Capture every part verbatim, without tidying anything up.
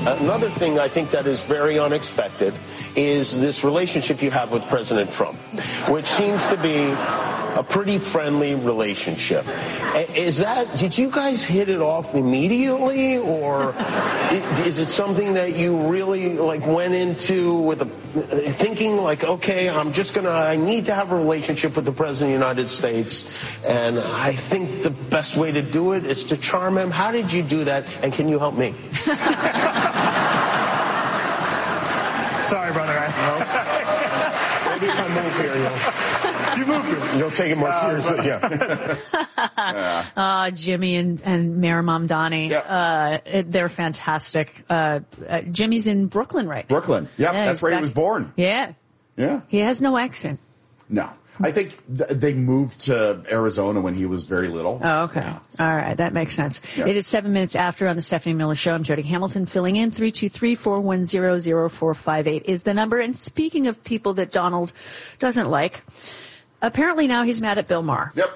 Another thing I think that is very unexpected is this relationship you have with President Trump, which seems to be a pretty friendly relationship. Is that, did you guys hit it off immediately, or is it something that you really like went into with a thinking like, okay, I'm just gonna, I need to have a relationship with the President of the United States, and I think the best way to do it is to charm him? How did you do that, and can you help me? Sorry, brother. Maybe if I move here, you'll, you move here. You'll take it more uh, seriously. Yeah. yeah. Uh, Jimmy and, and Mayor Mamdani, yep. uh, it, they're fantastic. Uh, uh, Jimmy's in Brooklyn right now. Brooklyn. Yep, yeah, that's where back. He was born. Yeah. Yeah. He has no accent. No. I think th- they moved to Arizona when he was very little. Oh, okay. Yeah, so. All right. That makes sense. Yeah. It is seven minutes after on the Stephanie Miller Show. I'm Jody Hamilton filling in. three two three, four one zero, zero four five eight is the number. And speaking of people that Donald doesn't like, apparently now he's mad at Bill Maher. Yep.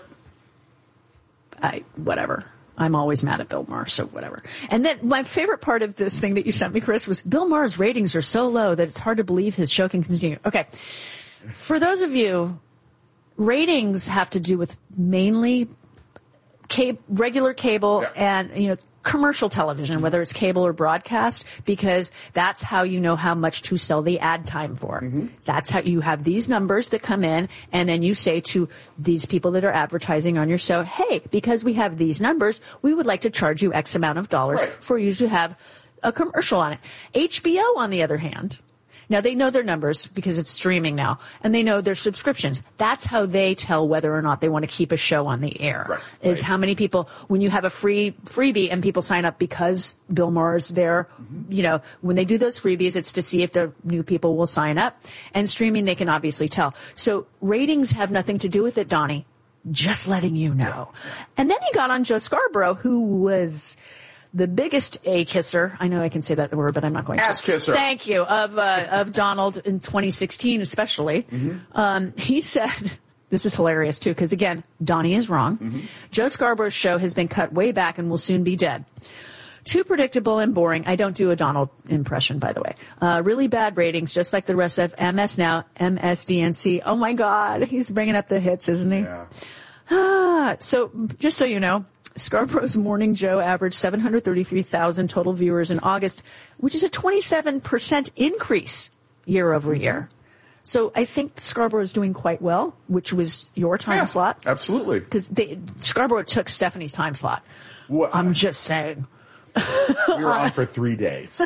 I, whatever. I'm always mad at Bill Maher, so whatever. And then my favorite part of this thing that you sent me, Chris, was Bill Maher's ratings are so low that it's hard to believe his show can continue. Okay. For those of you, ratings have to do with mainly cable, regular cable yeah. and, you know, commercial television, whether it's cable or broadcast, because that's how you know how much to sell the ad time for. Mm-hmm. That's how you have these numbers that come in, and then you say to these people that are advertising on your show, hey, because we have these numbers, we would like to charge you X amount of dollars right. for you to have a commercial on it. H B O, on the other hand, now, they know their numbers because it's streaming now, and they know their subscriptions. That's how they tell whether or not they want to keep a show on the air. Right, is right. how many people, when you have a free freebie and people sign up because Bill Maher's there, mm-hmm. you know, when they do those freebies, it's to see if the new people will sign up. And streaming, they can obviously tell. So ratings have nothing to do with it, Donnie. Just letting you know. Yeah. And then he got on Joe Scarborough, who was the biggest A-kisser, I know I can say that word, but I'm not going to. Ass-kisser. Thank you, of uh, of Donald in twenty sixteen especially. Mm-hmm. Um, he said, this is hilarious too, because again, Donnie is wrong. Mm-hmm. Joe Scarborough's show has been cut way back and will soon be dead. Too predictable and boring. I don't do a Donald impression, by the way. Uh, really bad ratings, just like the rest of M S Now, M S D N C. Oh my God, he's bringing up the hits, isn't he? Yeah. Ah, so, just so you know, Scarborough's Morning Joe averaged seven hundred thirty-three thousand total viewers in August, which is a twenty-seven percent increase year over year. So I think Scarborough is doing quite well, which was your time yeah, slot. Absolutely. Because Scarborough took Stephanie's time slot. What? I'm just saying. We were on for three days.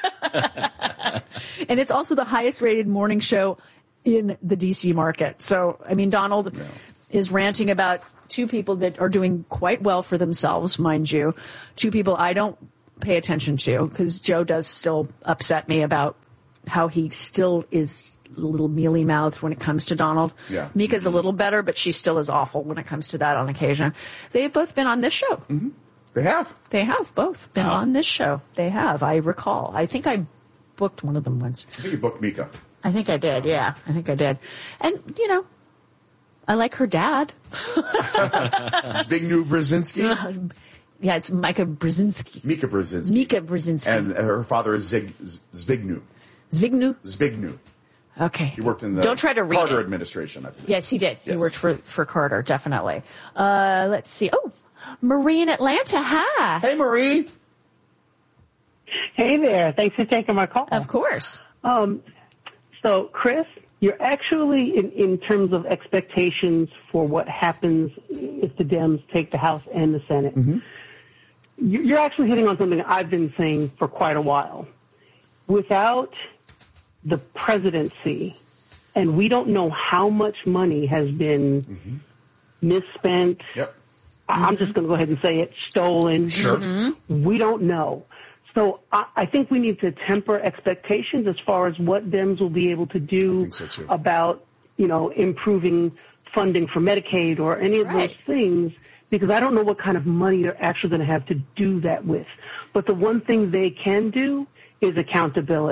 And it's also the highest rated morning show in the D C market. So, I mean, Donald no. is ranting about two people that are doing quite well for themselves, mind you. Two people I don't pay attention to, because Joe does still upset me about how he still is a little mealy-mouthed when it comes to Donald. Yeah. Mika's a little better, but she still is awful when it comes to that on occasion. They've both been on this show. Mm-hmm. They have. They have both been oh. on this show. They have, I recall. I think I booked one of them once. I think you booked Mika. I think I did, yeah. I think I did. And, you know, I like her dad. Zbigniew Brzezinski? Yeah, it's Mika Brzezinski. Mika Brzezinski. Mika Brzezinski. And her father is Zig, Zbigniew. Zbigniew? Zbigniew. Okay. He worked in the Don't try to read Carter it. administration, I believe. Yes, he did. Yes. He worked for, for Carter, definitely. Uh, let's see. Oh, Marie in Atlanta. Hi. Hey, Marie. Hey there. Thanks for taking my call. Of course. Um, so, Chris, you're actually, in, in terms of expectations for what happens if the Dems take the House and the Senate, mm-hmm. you're actually hitting on something I've been saying for quite a while. Without the presidency, and we don't know how much money has been mm-hmm. misspent, yep. I'm mm-hmm. just going to go ahead and say it, stolen. Sure. Mm-hmm. We don't know. So I, I think we need to temper expectations as far as what Dems will be able to do so about, you know, improving funding for Medicaid or any of right. those things, because I don't know what kind of money they're actually going to have to do that with. But the one thing they can do is accountability.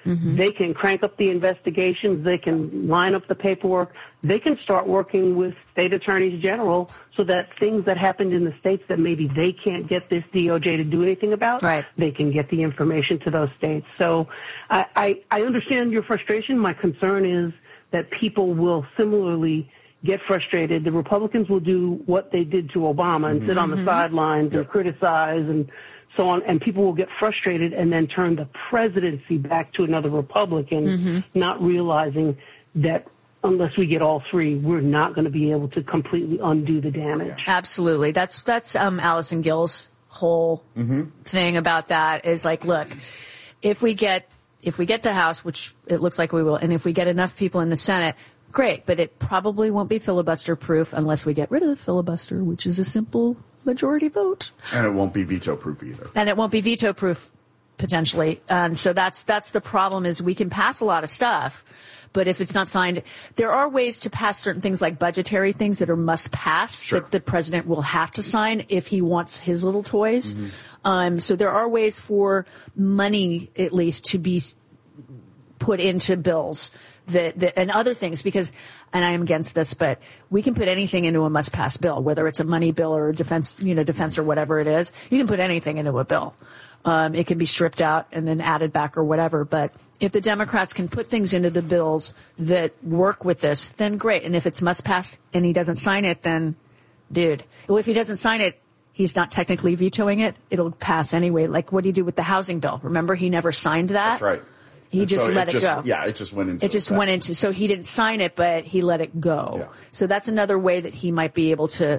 mm-hmm. they can crank up the investigations, they can line up the paperwork, they can start working with state attorneys general so that things that happened in the states that maybe they can't get this D O J to do anything about, right. they can get the information to those states. So I, I, I understand your frustration. My concern is that people will similarly get frustrated. The Republicans will do what they did to Obama and mm-hmm. sit on the sidelines yep. and criticize and so on, and people will get frustrated and then turn the presidency back to another Republican, mm-hmm. not realizing that unless we get all three, we're not going to be able to completely undo the damage. Absolutely. That's, that's, um, Allison Gill's whole mm-hmm. thing about that is like, look, if we get, if we get the House, which it looks like we will, and if we get enough people in the Senate, great, but it probably won't be filibuster proof unless we get rid of the filibuster, which is a simple majority vote. And it won't be veto proof either. And it won't be veto proof potentially. And so that's, that's the problem is we can pass a lot of stuff, but if it's not signed, there are ways to pass certain things like budgetary things that are must pass sure. that the president will have to sign if he wants his little toys. Mm-hmm. Um, so there are ways for money at least to be put into bills that, that, and other things because, and I am against this, but we can put anything into a must-pass bill, whether it's a money bill or a defense, you know, defense or whatever it is. You can put anything into a bill. Um, it can be stripped out and then added back or whatever. But if the Democrats can put things into the bills that work with this, then great. And if it's must-pass and he doesn't sign it, then, dude, well, if he doesn't sign it, he's not technically vetoing it. It'll pass anyway. Like, what do you do with the housing bill? Remember, he never signed that. That's right. He and just so let it, it just, go. Yeah, it just went into It just effect. went into, so he didn't sign it, but he let it go. Yeah. So that's another way that he might be able to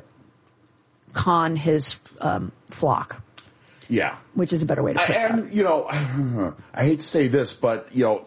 con his um, flock. Yeah. Which is a better way to put it. And, you know, I hate to say this, but, you know,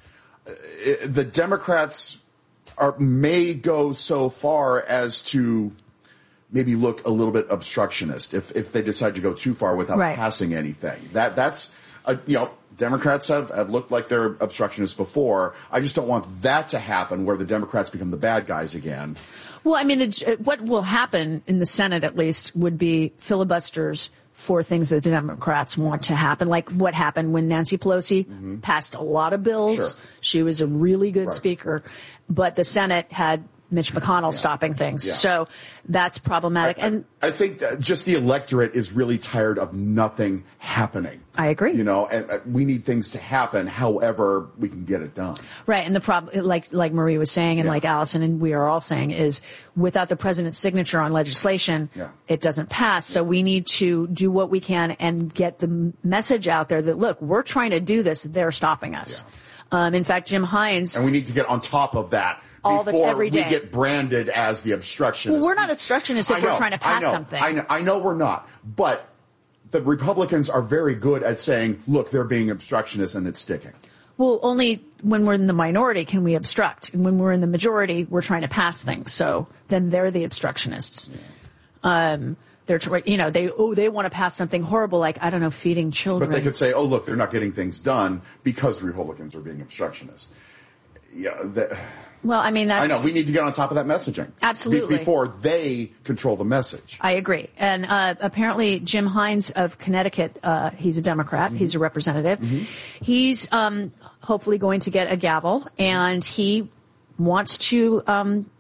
the Democrats are may go so far as to maybe look a little bit obstructionist if, if they decide to go too far without right. passing anything. That That's, a, you know, Democrats have, have looked like they're obstructionists before. I just don't want that to happen where the Democrats become the bad guys again. Well, I mean, the, what will happen in the Senate, at least, would be filibusters for things that the Democrats want to happen, like what happened when Nancy Pelosi mm-hmm. passed a lot of bills. Sure. She was a really good right. speaker, but the Senate had Mitch McConnell yeah. stopping things. Yeah. So that's problematic. I, and I, I think that just the electorate is really tired of nothing happening. I agree. You know, and uh, we need things to happen however we can get it done. Right. And the problem, like, like Marie was saying and yeah. like Allison and we are all saying is without the president's signature on legislation, yeah. it doesn't pass. So we need to do what we can and get the message out there that, look, we're trying to do this. They're stopping us. Yeah. Um, in fact, Jim Hines. And we need to get on top of that. All the, before every day. we get branded as the obstructionists. Well, we're not obstructionists if know, we're trying to pass I know, something. I know, I know we're not. But the Republicans are very good at saying, look, they're being obstructionists and it's sticking. Well, only when we're in the minority can we obstruct. And when we're in the majority, we're trying to pass things. So then they're the obstructionists. Yeah. Um, they're, you know, they, oh, they want to pass something horrible like, I don't know, feeding children. But they could say, oh, look, they're not getting things done because the Republicans are being obstructionists. Yeah, that, Well, I mean, that's... I know. We need to get on top of that messaging. Absolutely. Be- before they control the message. I agree. And uh, apparently Jim Hines of Connecticut, uh, he's a Democrat. Mm-hmm. He's a representative. Mm-hmm. He's um, hopefully going to get a gavel, and he wants to um,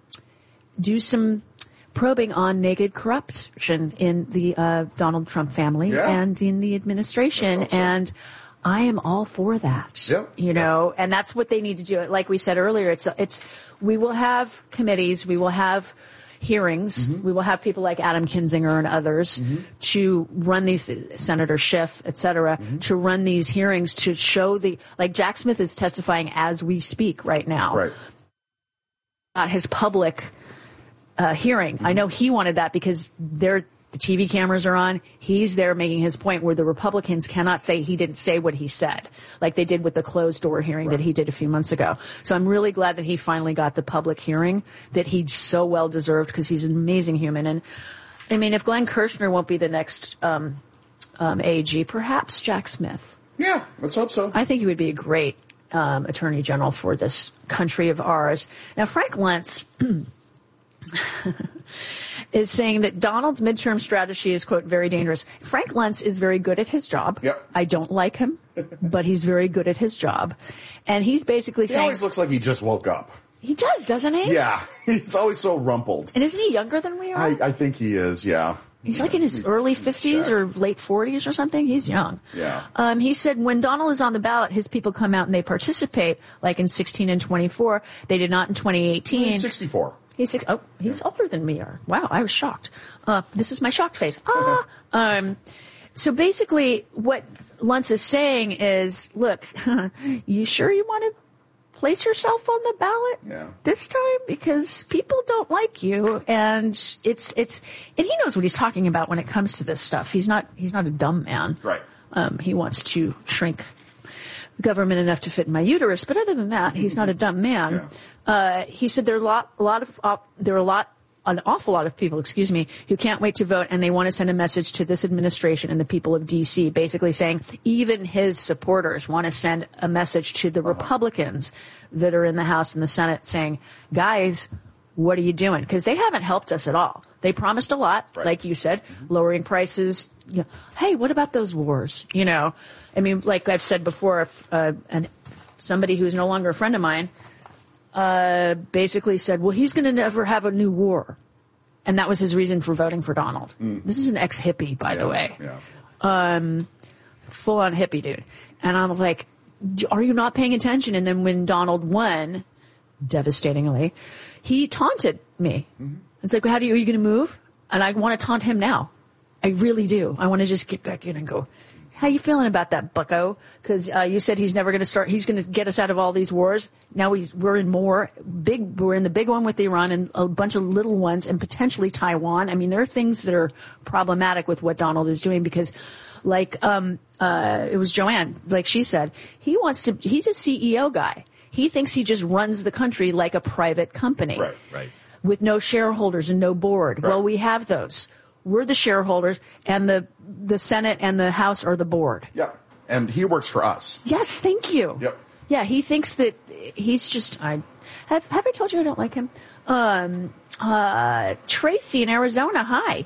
do some probing on naked corruption in the uh, Donald Trump family yeah. and in the administration. So. And I am all for that. Yep. You know, and that's what they need to do. Like we said earlier, it's, it's, we will have committees, we will have hearings, mm-hmm. we will have people like Adam Kinzinger and others mm-hmm. to run these, Senator Schiff, et cetera, mm-hmm. to run these hearings to show the, like Jack Smith is testifying as we speak right now. Right. Not his public, uh, hearing. Mm-hmm. I know he wanted that because they're, the T V cameras are on. He's there making his point where the Republicans cannot say he didn't say what he said, like they did with the closed door hearing right. that he did a few months ago. So I'm really glad that he finally got the public hearing that he so well deserved because he's an amazing human. And I mean, if Glenn Kirshner won't be the next um, um, A G, perhaps Jack Smith. Yeah, let's hope so. I think he would be a great um, attorney general for this country of ours. Now, Frank Luntz is saying that Donald's midterm strategy is, quote, very dangerous. Frank Luntz is very good at his job. Yep. I don't like him. but he's very good at his job. And he's basically He saying... always looks like he just woke up. He does, doesn't he? Yeah, he's always so rumpled. And isn't he younger than we are? I, I think he is, yeah. He's like in his early fifties Check. or late forties or something. He's young. Yeah. Um, he said when Donald is on the ballot, his people come out and they participate, like in sixteen and twenty-four. They did not in twenty eighteen. He's sixty-four. He's six, oh, he's older than we are. Wow, I was shocked. Uh, this is my shocked face. Ah. Um, so basically, what Luntz is saying is, look, you sure you want to place yourself on the ballot yeah. this time? Because people don't like you, and it's it's and he knows what he's talking about when it comes to this stuff. He's not he's not a dumb man. Right. Um, he wants to shrink government enough to fit in my uterus, but other than that, he's not a dumb man. Yeah. Uh, he said there are a lot, a lot of, uh, there are a lot, an awful lot of people, excuse me, who can't wait to vote, and they want to send a message to this administration and the people of D C, basically saying even his supporters want to send a message to the uh-huh. Republicans that are in the House and the Senate saying, guys, what are you doing? Because they haven't helped us at all. They promised a lot, right. like you said, mm-hmm. lowering prices. You know, hey, what about those wars? You know, I mean, like I've said before, if, uh, and somebody who's no longer a friend of mine uh, basically said, well, he's going to never have a new war. And that was his reason for voting for Donald. Mm. This is an ex-hippie, by yeah, the way. Yeah. Um, full-on hippie dude. And I'm like, are you not paying attention? And then when Donald won, devastatingly, he taunted me. Mm-hmm. It's like, how do you, are you going to move? And I want to taunt him now. I really do. I want to just get back in and go, how you feeling about that, bucko? Because uh, you said he's never going to start. He's going to get us out of all these wars. Now he's, we're in more big. We're in the big one with Iran and a bunch of little ones, and potentially Taiwan. I mean, there are things that are problematic with what Donald is doing because, like, um, uh, it was Joanne, like she said, he wants to. He's a C E O guy. He thinks he just runs the country like a private company, right? Right. With no shareholders and no board. Right. Well, we have those. We're the shareholders, and the the Senate and the House are the board. Yeah, and he works for us. Yes, thank you. Yep. Yeah, he thinks that he's just. I have. Have I told you I don't like him? Um, uh, Tracy in Arizona. Hi.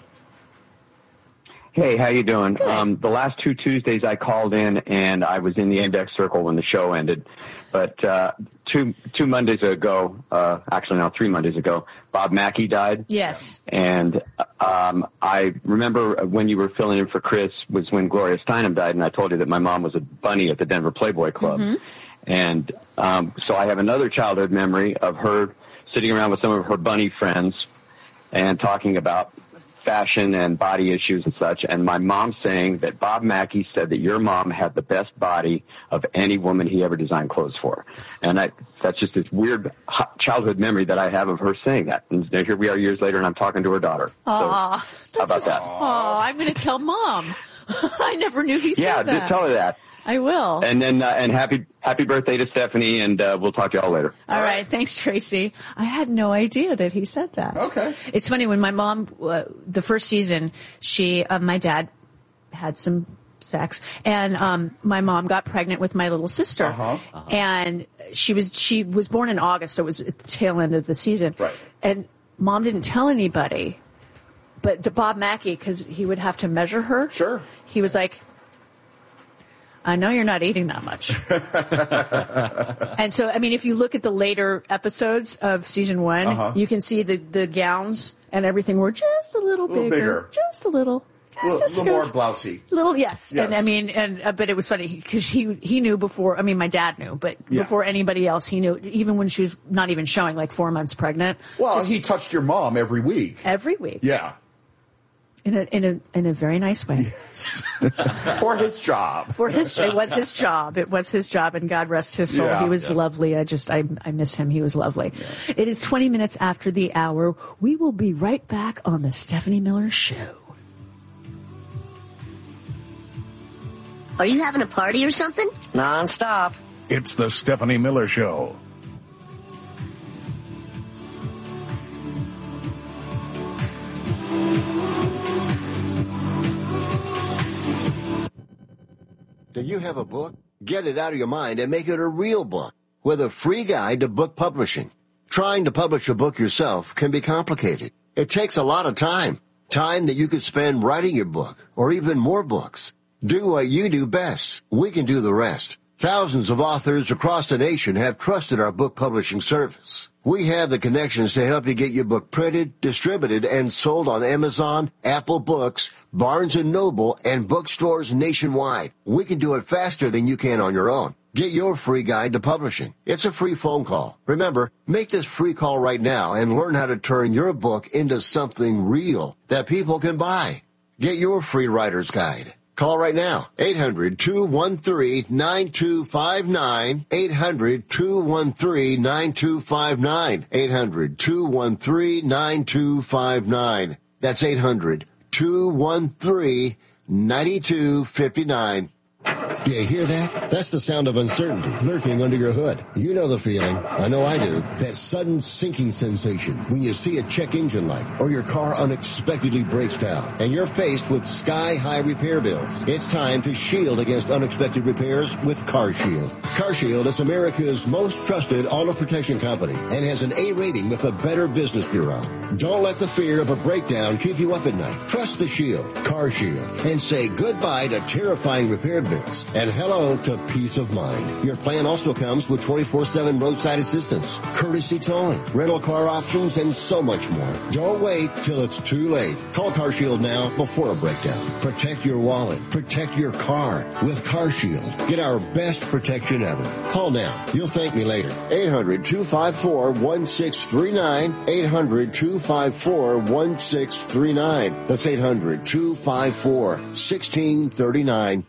Hey, how you doing? Good. Um, the last two Tuesdays I called in, and I was in the index circle when the show ended. But uh, two two Mondays ago, uh, actually no, three Mondays ago, Bob Mackey died. Yes. And um, I remember when you were filling in for Chris was when Gloria Steinem died, and I told you that my mom was a bunny at the Denver Playboy Club. Mm-hmm. And um, so I have another childhood memory of her sitting around with some of her bunny friends and talking about fashion and body issues and such, and my mom saying that Bob Mackey said that your mom had the best body of any woman he ever designed clothes for. And I, that's just this weird childhood memory that I have of her saying that. And here we are years later, and I'm talking to her daughter. Aww, so, how about that? Oh, I'm going to tell Mom. I never knew he yeah, said that. Yeah, just tell her that. I will. And then, uh, and happy, happy birthday to Stephanie, and, uh, we'll talk to y'all later. All, All right. right. Thanks, Tracy. I had no idea that he said that. Okay. It's funny when my mom, uh, the first season, she, uh, my dad had some sex, and, um, my mom got pregnant with my little sister. Uh-huh. Uh-huh. And she was, she was born in August, so it was at the tail end of the season. Right. And Mom didn't tell anybody, but to Bob Mackey, cause he would have to measure her. Sure. He was like, I know you're not eating that much. And so, I mean, if you look at the later episodes of season one, uh-huh. you can see the, the gowns and everything were just a little, a little bigger, bigger. Just a little. Just a little, a little more blousy. Little, yes. yes. And I mean, and, uh, but it was funny because he, he knew before, I mean, my dad knew, but yeah. before anybody else, he knew, even when she was not even showing, like four months pregnant. Well, he touched your mom every week. Every week. Yeah. In a in a in a very nice way. Yes. For his job. For his it was his job. It was his job, and God rest his soul. Yeah, he was yeah. lovely. I just I I miss him. He was lovely. Yeah. It is twenty minutes after the hour. We will be right back on the Stephanie Miller Show. Are you having a party or something? Non-stop. It's the Stephanie Miller Show. Do you have a book? Get it out of your mind and make it a real book with a free guide to book publishing. Trying to publish a book yourself can be complicated. It takes a lot of time, time that you could spend writing your book or even more books. Do what you do best. We can do the rest. Thousands of authors across the nation have trusted our book publishing service. We have the connections to help you get your book printed, distributed, and sold on Amazon, Apple Books, Barnes and Noble, and bookstores nationwide. We can do it faster than you can on your own. Get your free guide to publishing. It's a free phone call. Remember, make this free call right now and learn how to turn your book into something real that people can buy. Get your free writer's guide. Call right now, eight hundred, two one three, nine two five nine, eight hundred, two one three, nine two five nine, eight hundred, two one three, nine two five nine. That's eight hundred, two one three, nine two five nine. Do you hear that? That's the sound of uncertainty lurking under your hood. You know the feeling. I know I do. That sudden sinking sensation when you see a check engine light or your car unexpectedly breaks down and you're faced with sky-high repair bills. It's time to shield against unexpected repairs with CarShield. CarShield is America's most trusted auto protection company and has an A rating with the Better Business Bureau. Don't let the fear of a breakdown keep you up at night. Trust the Shield, CarShield, and say goodbye to terrifying repair bills. And hello to peace of mind. Your plan also comes with twenty-four seven roadside assistance, courtesy towing, rental car options, and so much more. Don't wait till it's too late. Call CarShield now before a breakdown. Protect your wallet. Protect your car with CarShield. Get our best protection ever. Call now. You'll thank me later. eight hundred, two five four, one six three nine. eight hundred, two five four, one six three nine. That's eight hundred, two five four, one six three nine.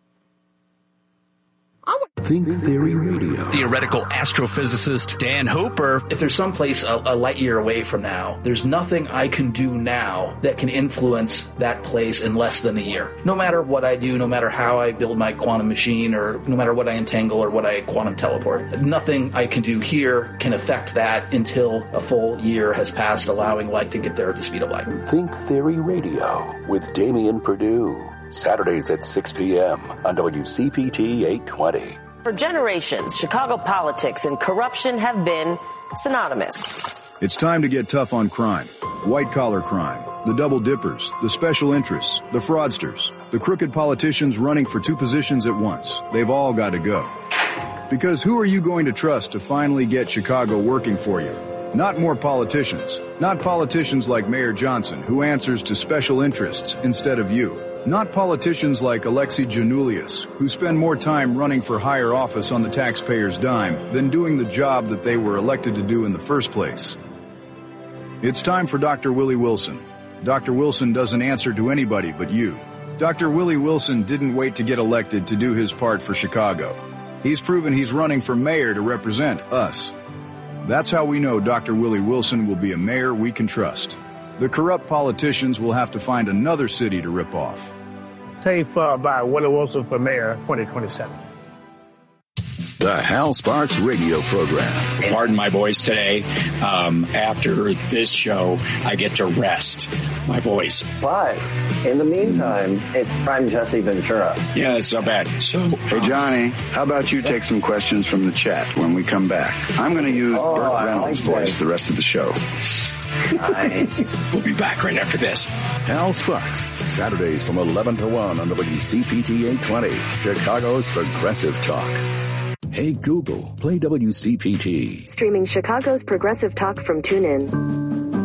Think Theory Radio. Theoretical astrophysicist Dan Hooper. If there's someplace a, a light year away from now, there's nothing I can do now that can influence that place in less than a year. No matter what I do, no matter how I build my quantum machine, or no matter what I entangle or what I quantum teleport, nothing I can do here can affect that until a full year has passed, allowing light to get there at the speed of light. Think Theory Radio with Damian Perdue. Saturdays at six p.m. on W C P T eight twenty. For generations, Chicago politics and corruption have been synonymous. It's time to get tough on crime. White-collar crime, the double dippers, the special interests, the fraudsters, the crooked politicians running for two positions at once. They've all got to go. Because who are you going to trust to finally get Chicago working for you? Not more politicians. Not politicians like Mayor Johnson, who answers to special interests instead of you. Not politicians like Alexei Janulius, who spend more time running for higher office on the taxpayer's dime than doing the job that they were elected to do in the first place. It's time for Doctor Willie Wilson. Doctor Wilson doesn't answer to anybody but you. Doctor Willie Wilson didn't wait to get elected to do his part for Chicago. He's proven he's running for mayor to represent us. That's how we know Doctor Willie Wilson will be a mayor we can trust. The corrupt politicians will have to find another city to rip off. Tape uh, by Willie Wilson for mayor twenty twenty-seven. The Hal Sparks radio program. Pardon my voice today. Um, after this show, I get to rest my voice. But in the meantime, it's Prime Jesse Ventura. Yeah, it's not bad. So, hey, Johnny, how about you take some questions from the chat when we come back? I'm going to use oh, Burt Reynolds' like voice the rest of the show. Nice. We'll be back right after this. Hal Sparks, Saturdays from eleven to one on W C P T eight twenty, Chicago's Progressive Talk. Hey Google, play W C P T. Streaming Chicago's Progressive Talk from TuneIn.